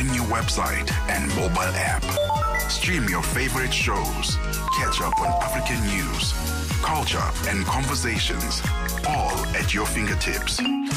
brand new website and mobile app. Stream your favorite shows, catch up on African news, culture, and conversations, all at your fingertips.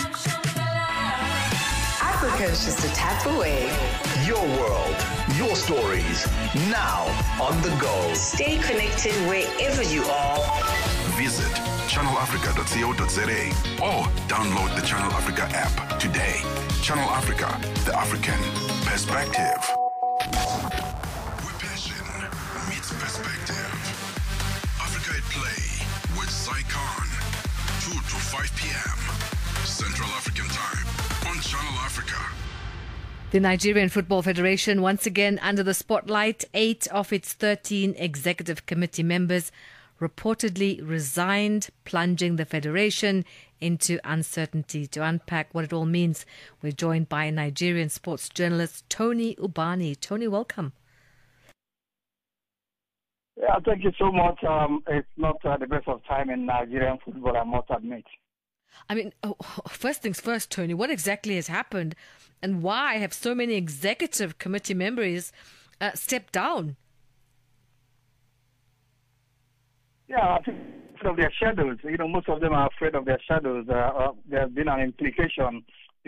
Africa's just a tap away. Your world, your stories, now on the go. Stay connected wherever you are. Visit channelafrica.co.za or download the Channel Africa app today. Channel Africa, the African perspective. Where passion meets perspective. Africa at Play with Zycon. 2 to 5 p.m. Central African Time on Channel Africa. The Nigerian Football Federation once again under the spotlight. 8 of its 13 executive committee members reportedly resigned, plunging the federation into uncertainty. To unpack what it all means, we're joined by Nigerian sports journalist Tony Ubani. Tony, welcome. Yeah, thank you so much. It's not the best of time in Nigerian football, I must admit. I mean, first things first, Tony, what exactly has happened and why have so many executive committee members stepped down? Yeah, I think afraid of their shadows. Most of them are afraid of their shadows. There's been an implication,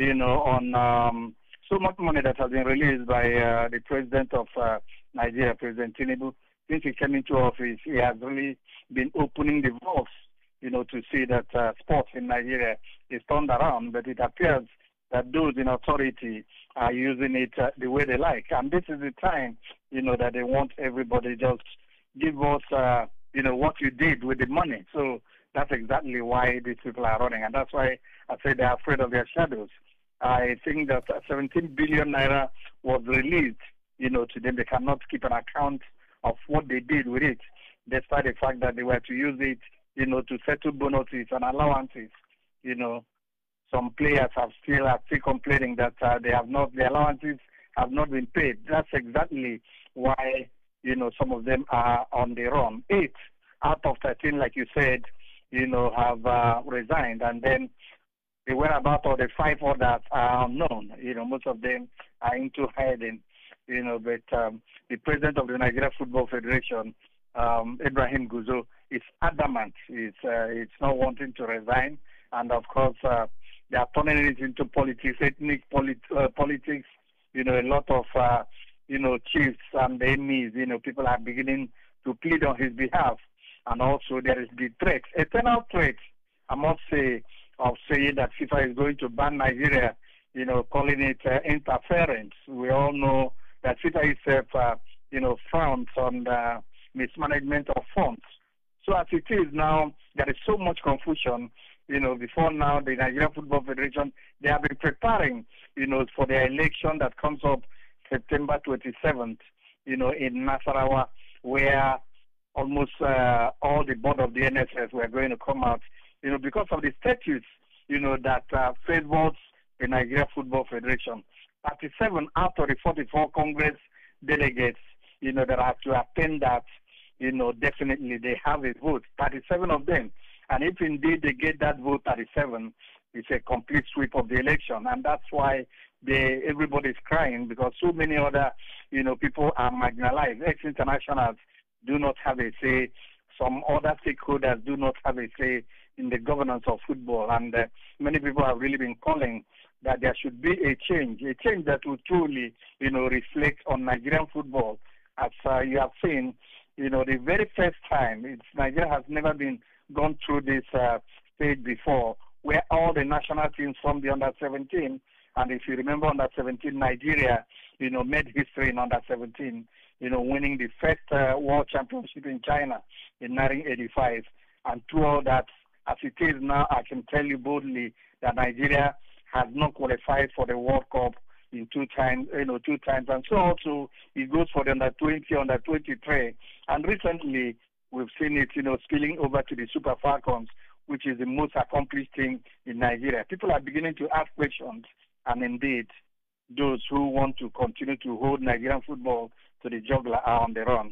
on so much money that has been released by the president of Nigeria, President Tinubu. Since he came into office, he has really been opening the valves, to see that sports in Nigeria is turned around. But it appears that those in authority are using it the way they like. And this is the time, that they want everybody just give us, what you did with the money. So that's exactly why these people are running. And that's why I say they're afraid of their shadows. I think that 17 billion naira was released, to them. They cannot keep an account of what they did with it, despite the fact that they were to use it, to settle bonuses and allowances. Some players are still complaining that the allowances have not been paid. That's exactly why, some of them are on the run. 8 out of 13, like you said, have resigned. And then the whereabouts of the 5 others are unknown. Most of them are into hiding. But the president of the Nigeria Football Federation, Ibrahim Guzo, is adamant. It's not wanting to resign. And of course, they are turning it into politics, ethnic politics. A lot of, chiefs and enemies, people are beginning to plead on his behalf. And also there is the threat, eternal threat, I must say, of saying that FIFA is going to ban Nigeria, calling it interference. We all know that FIFA itself, frowns on the mismanagement of funds. So as it is now, there is so much confusion. Before now, the Nigerian Football Federation, they have been preparing, for the election that comes up September 27th, in Nasarawa, where almost all the board of the NSS were going to come out, because of the statutes, that favors the Nigeria Football Federation. 37 out of the 44 Congress delegates, that have to attend that, definitely they have a vote. 37 of them. And if indeed they get that vote, 37, it's a complete sweep of the election. And that's why everybody's crying, because so many other, people are marginalized. Ex-internationals do not have a say. Some other stakeholders do not have a say in the governance of football. And many people have really been calling that there should be a change that will truly, reflect on Nigerian football. As you have seen, the very first time, Nigeria has never been gone through this stage before, where all the national teams from the under-17, and if you remember under-17, Nigeria, made history in under-17, winning the first World Championship in China in 1985. And through all that, as it is now, I can tell you boldly that Nigeria has not qualified for the World Cup in 2 times. And so also it goes for the under-20, under-23. And recently, we've seen it, spilling over to the Super Falcons, which is the most accomplished team in Nigeria. People are beginning to ask questions, and indeed, those who want to continue to hold Nigerian football to the jugular are on the run.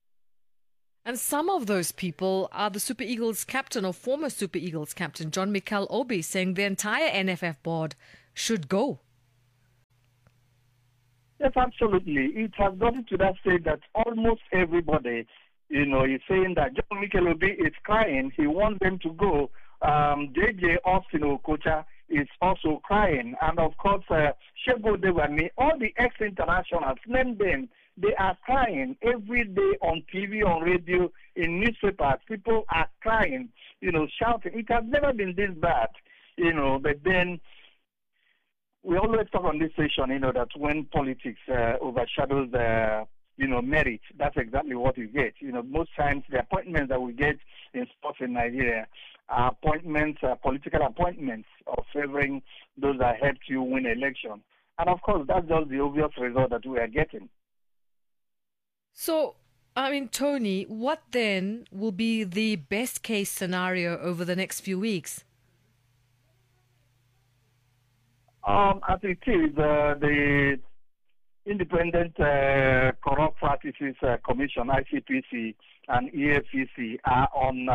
And some of those people are the Super Eagles captain or former Super Eagles captain, John Mikel Obi, saying the entire NFF board should go. Yes, absolutely. It has gotten to that stage that almost everybody, is saying that John Mikel Obi is crying. He wants them to go. JJ Austin Okocha is also crying. And of course, Shego Dewani, all the ex-internationals, name them, they are crying every day on TV, on radio, in newspapers. People are crying, shouting. It has never been this bad, but then we always talk on this station, that when politics overshadows, merit, that's exactly what you get. Most times the appointments that we get in sports in Nigeria are appointments, political appointments of favoring those that helped you win election. And of course, that's just the obvious result that we are getting. So, Tony, what then will be the best case scenario over the next few weeks? As it is, the Independent Corrupt Practices Commission, ICPC, and EFCC are on,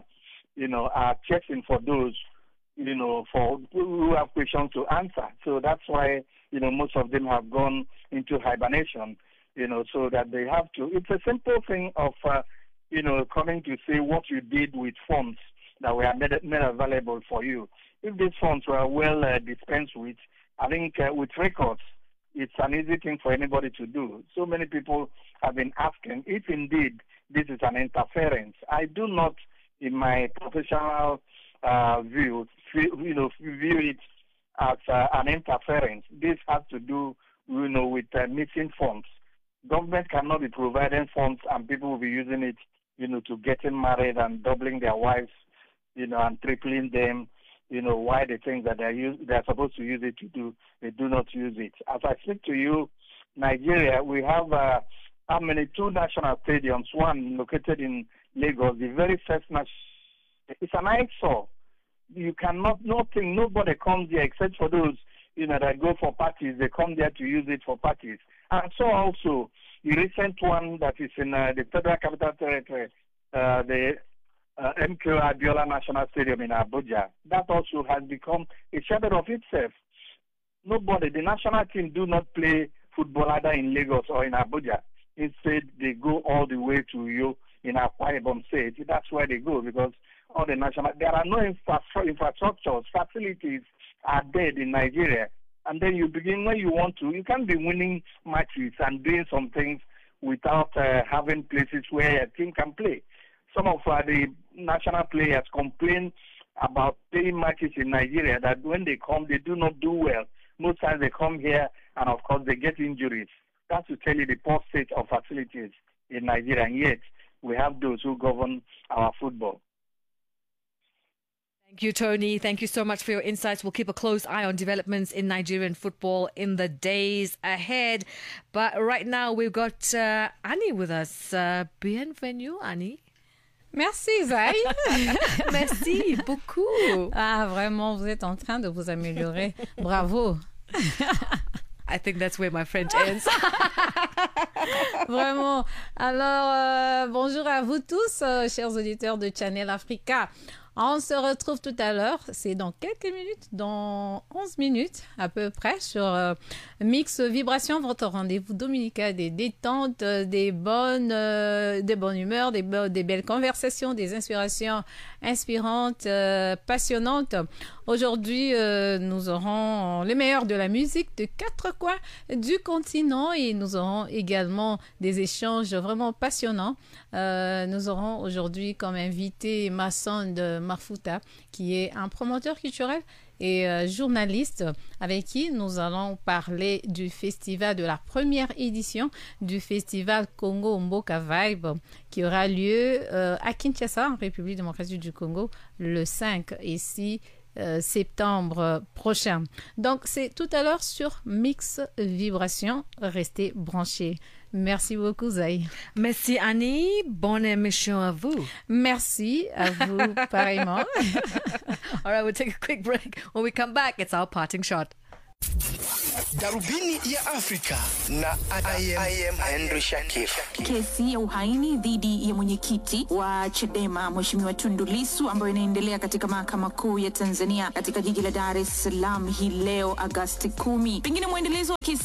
are checking for those, for who have questions to answer. So that's why, most of them have gone into hibernation, so that they have to. It's a simple thing of, coming to say what you did with funds that were made available for you. If these funds were well dispensed with, I think with records, it's an easy thing for anybody to do. So many people have been asking if indeed this is an interference. I do not, in my professional view, view it as an interference. This has to do, with missing funds. Government cannot be providing funds and people will be using it, to getting married and doubling their wives, and tripling them. Why the things that they're supposed to use it to do, they do not use it. As I speak to you, Nigeria, we have two national stadiums, one located in Lagos, the very first national. It's an eyesore. You cannot, nobody comes there except for those, that go for parties. They come there to use it for parties. And so also, the recent one that is in the Federal Capital Territory, the MKO Abiola National Stadium in Abuja, that also has become a shadow of itself. The national team do not play football either in Lagos or in Abuja. Instead, they go all the way to in Akwa Ibom State. That's where they go because all the there are no infrastructures, facilities are dead in Nigeria. And then you begin when you want to. You can't be winning matches and doing some things without having places where a team can play. Some of the national players complain about playing matches in Nigeria that when they come, they do not do well. Most times they come here and, of course, they get injuries. That's to tell you the poor state of facilities in Nigeria. And yet, we have those who govern our football. Thank you, Tony. Thank you so much for your insights. We'll keep a close eye on developments in Nigerian football in the days ahead. But right now, we've got Annie with us. Bienvenue, Annie. Merci, Zai. Merci beaucoup. Ah, vraiment, vous êtes en train de vous améliorer. Bravo. I think that's where my French ends. Vraiment. Alors, bonjour à vous tous, chers auditeurs de Channel Africa. On se retrouve tout à l'heure, c'est dans quelques minutes, dans 11 minutes à peu près, sur Mix Vibration, votre rendez-vous dominical des détentes, des bonnes humeurs, des belles conversations, des inspirations inspirantes, passionnantes. Aujourd'hui, nous aurons le meilleur de la musique de 4 coins du continent et nous aurons également des échanges vraiment passionnants. Nous aurons aujourd'hui comme invité Masson Marfouta, qui est un promoteur culturel et journaliste, avec qui nous allons parler du festival, de la première édition du festival Congo Mboka Vibe, qui aura lieu à Kinshasa, en République démocratique du Congo, le 5 et 6 septembre prochain. Donc, c'est tout à l'heure sur Mix Vibration. Restez branchés. Merci beaucoup, Zai. Merci, Annie. Bonne émission à vous. Merci à vous, pareillement. All right, we'll take a quick break. When we come back, it's our parting shot. Darubini ya Afrika na I am Henry Shakif. Kesi ya uhaini dhidi ya mwenyekiti wa Chadema Mheshimiwa Tundu Lissu ambayo inaendelea katika mahakama kuu ya Tanzania katika jiji la Dar es Salaam hii leo Agosti 10. Pengine mwendelezo wa kesi hii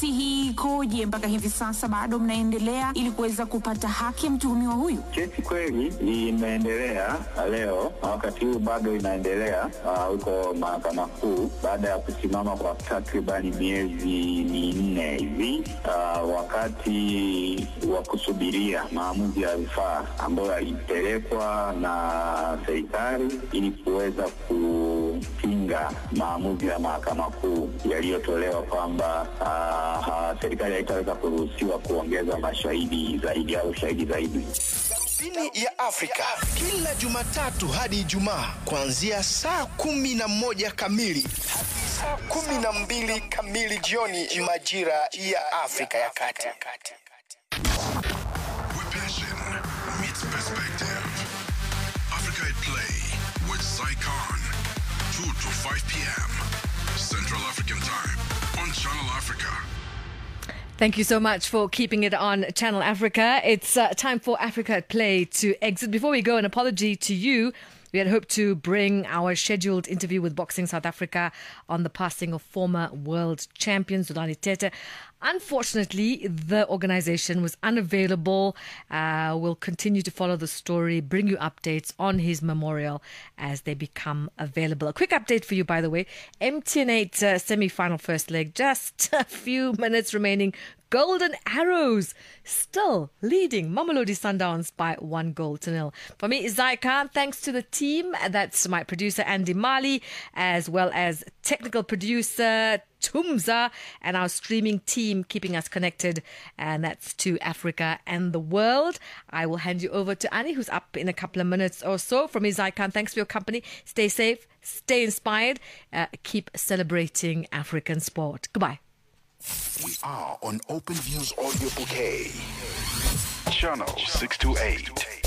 ikoje mpaka hivi sasa? Bado mnaendelea ili kuweza kupata haki ya mtuhumiwa huyu? Kesi kweli imeendelea leo, wakati huu bado inaendelea huko Mahakama Kuu baada ya kusimama kwa takribani miezi 4 hivi, wakati wa kusubiria maamuzi ya rufaa ambayo yalipelekwa na serikali ili kuweza kupinga maamuzi ya Mahakama Kuu yaliyotolewa kwamba serikali haitaweza kuruhusiwa kuongeza mashahidi zaidi au shahidi zaidi. Darubini ya Afrika kila Jumatatu hadi Ijumaa kuanzia saa 11 kamili hadi saa 12 kamili jioni majira ya Afrika ya Kati. Where passion meets perspective. Africa at Play with Zycon. 2 to 5 p.m. Central African Time on Channel Africa. Thank you so much for keeping it on Channel Africa. It's time for Africa at Play to exit. Before we go, an apology to you. We had hoped to bring our scheduled interview with Boxing South Africa on the passing of former world champion Zolani Tete. Unfortunately, the organization was unavailable. We'll continue to follow the story, bring you updates on his memorial as they become available. A quick update for you, by the way. MTN 8 semi-final first leg, just a few minutes remaining. Golden Arrows still leading Mamelodi Sundowns by 1-0. For me, Zycon, thanks to the team. That's my producer, Andy Mali, as well as technical producer, Tumza, and our streaming team keeping us connected, and that's to Africa and the world. I will hand you over to Annie, who's up in a couple of minutes or so. From me, Zycon, thanks for your company. Stay safe, stay inspired, keep celebrating African sport. Goodbye. We are on Open Views Audio Bouquet. Channel 628.